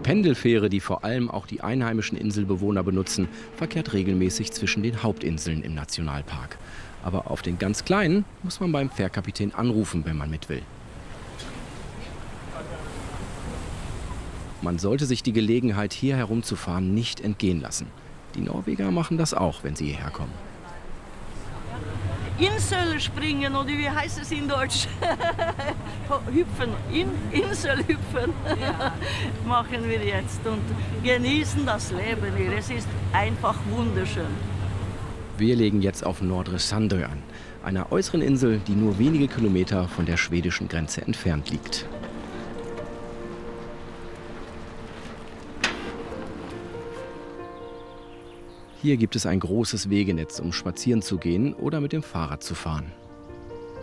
Pendelfähre, die vor allem auch die einheimischen Inselbewohner benutzen, verkehrt regelmäßig zwischen den Hauptinseln im Nationalpark. Aber auf den ganz kleinen muss man beim Fährkapitän anrufen, wenn man mit will. Man sollte sich die Gelegenheit, hier herumzufahren, nicht entgehen lassen. Die Norweger machen das auch, wenn sie hierher kommen. Insel springen, oder wie heißt es in Deutsch? Hüpfen, Inselhüpfen machen wir jetzt und genießen das Leben hier. Es ist einfach wunderschön. Wir legen jetzt auf Nordre Sandøy an, einer äußeren Insel, die nur wenige Kilometer von der schwedischen Grenze entfernt liegt. Hier gibt es ein großes Wegenetz, um spazieren zu gehen oder mit dem Fahrrad zu fahren.